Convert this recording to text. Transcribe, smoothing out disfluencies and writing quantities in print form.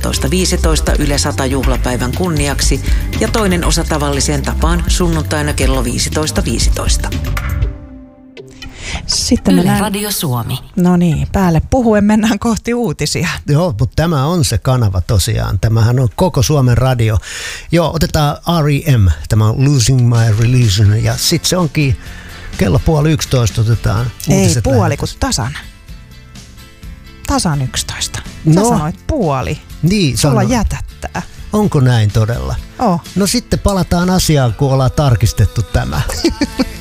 18.15 Yle 100 juhlapäivän kunniaksi ja toinen osa tavalliseen tapaan sunnuntaina kello 15.15. Sitten Yle Radio Suomi. No niin, päälle puhuen mennään kohti uutisia. Joo, mutta tämä on se kanava tosiaan. Tämähän on koko Suomen radio. Joo, otetaan R.E.M. Tämä on Losing My Religion ja sitten se onkin kello 10:30 otetaan uutiset. Ei puoli, kun tasan 11. Sä sanoit puoli. Niin, sulla jätättää. Onko näin todella? Oh. No sitten palataan asiaan, kun ollaan tarkistettu tämä.